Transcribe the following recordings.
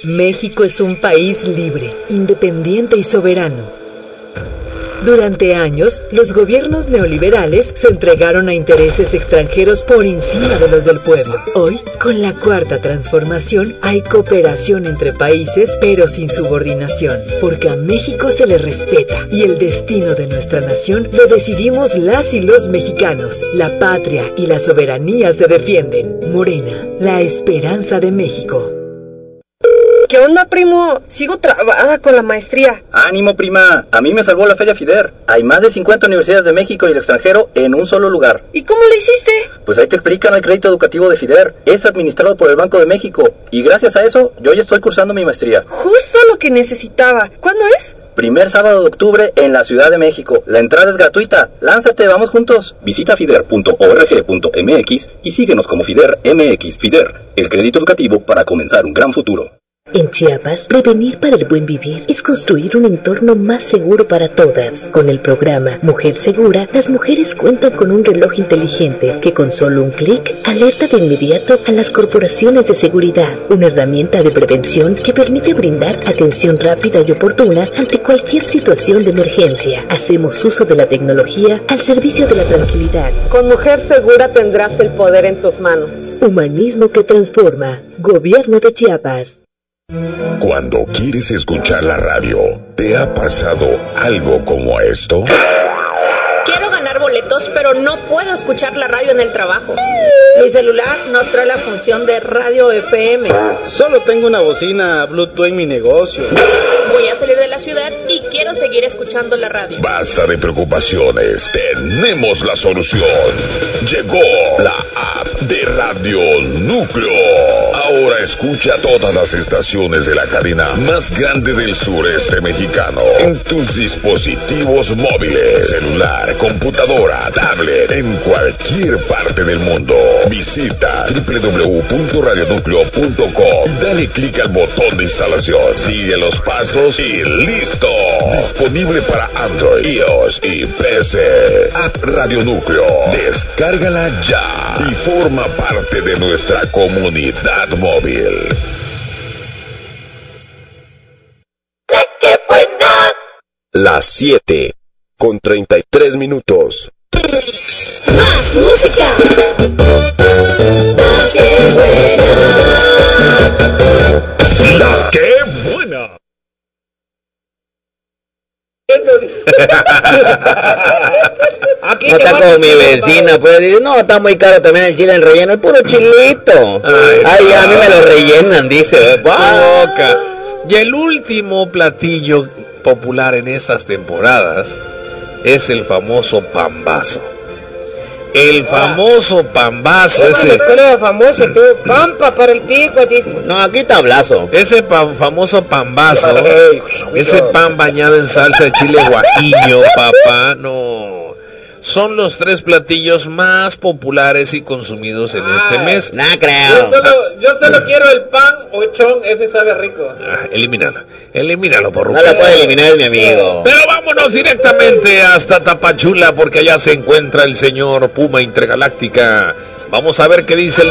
México es un país libre, independiente y soberano. Durante años, los gobiernos neoliberales se entregaron a intereses extranjeros por encima de los del pueblo. Hoy, con la Cuarta Transformación, hay cooperación entre países, pero sin subordinación, porque a México se le respeta y el destino de nuestra nación lo decidimos las y los mexicanos. La patria y la soberanía se defienden. Morena, la esperanza de México. ¿Qué onda, primo? Sigo trabada con la maestría. ¡Ánimo, prima! A mí me salvó la Feria FIDER. Hay más de 50 universidades de México y el extranjero en un solo lugar. ¿Y cómo le hiciste? Pues ahí te explican el crédito educativo de FIDER. Es administrado por el Banco de México. Y gracias a eso, yo ya estoy cursando mi maestría. Justo lo que necesitaba. ¿Cuándo es? Primer sábado de octubre en la Ciudad de México. La entrada es gratuita. ¡Lánzate, vamos juntos! Visita fider.org.mx y síguenos como FIDER MX. FIDER, el crédito educativo para comenzar un gran futuro. En Chiapas, prevenir para el buen vivir es construir un entorno más seguro para todas. Con el programa Mujer Segura, las mujeres cuentan con un reloj inteligente que con solo un clic alerta de inmediato a las corporaciones de seguridad. Una herramienta de prevención que permite brindar atención rápida y oportuna ante cualquier situación de emergencia. Hacemos uso de la tecnología al servicio de la tranquilidad. Con Mujer Segura tendrás el poder en tus manos. Humanismo que transforma. Gobierno de Chiapas. Cuando quieres escuchar la radio, ¿te ha pasado algo como esto? Quiero ganar boletos, pero no puedo escuchar la radio en el trabajo. Mi celular no trae la función de radio FM. Solo tengo una bocina Bluetooth en mi negocio. Voy a salir de la ciudad y quiero seguir escuchando la radio. Basta de preocupaciones, tenemos la solución. Llegó la app de Radio Núcleo. Ahora escucha todas las estaciones de la cadena más grande del sureste mexicano en tus dispositivos móviles, celular, computadora, tablet, en cualquier parte del mundo. Visita www.radionucleo.com y dale clic al botón de instalación. Sigue los pasos y listo. Disponible para Android, iOS y PC. App Radio Núcleo. Descárgala ya y forma parte de nuestra comunidad móvil. Las 7:33. Más música. La que buena. La que buena. Aquí no está como mi vecina, pues dice, no, está muy caro también el chile en relleno, es puro chilito. Ay, a mí me lo rellenan, dice. Boca. Y el último platillo popular en estas temporadas es el famoso pambazo. El famoso pambazo ese. Es famoso, tú, pampa para el pico, dice. No, aquí tablazo. Ese famoso pambazo, ese pan bañado en salsa de chile guajillo, papá, no. Son los 3 platillos más populares y consumidos en este mes. No creo. Yo solo quiero el pan ochón, ese sabe rico. Elimínalo por No lo puede eliminar, mi amigo. Pero vámonos directamente hasta Tapachula, porque allá se encuentra el señor Puma Intergaláctica. Vamos a ver qué dice el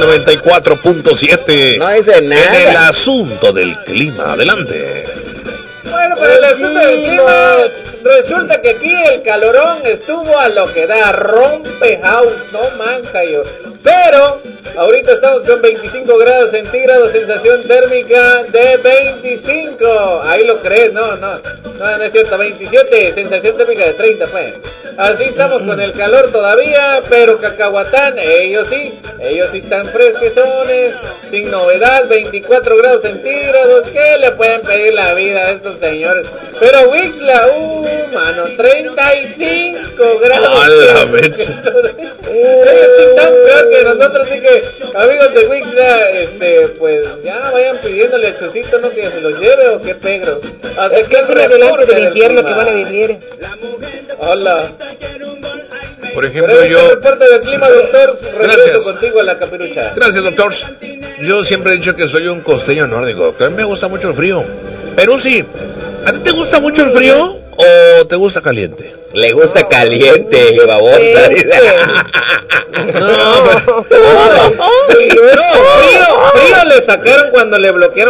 94.7. No dice nada. En el asunto del clima. Adelante. Bueno, pero el asunto del clima, resulta que aquí el calorón estuvo a lo que da, rompe house, no manca yo. Pero ahorita estamos con 25 grados centígrados, sensación térmica de 25. Ahí lo crees, no es cierto, 27, sensación térmica de 30, pues. Así estamos con el calor todavía, pero Cacahuatán, ellos sí están fresquezones, sin novedad, 24 grados centígrados. ¿Qué le pueden pedir la vida a estos señores? Pero Wixla, mano, 35 grados. Ellos sí están peor que nosotros, así que, amigos de Wixla, pues ya vayan pidiéndole al Chocito, ¿no? Que se los lleve o qué pegro. Es que es un adelante del infierno que van a vivir. Hola. Por ejemplo, yo... reporte del clima, doctor. Regreso contigo a la capirucha. Gracias, doctor. Yo siempre he dicho que soy un costeño nórdico, que a mí me gusta mucho el frío. Pero sí, ¿a ti te gusta mucho el frío o te gusta caliente? Le gusta caliente, babosa. Frío le sacaron cuando le bloquearon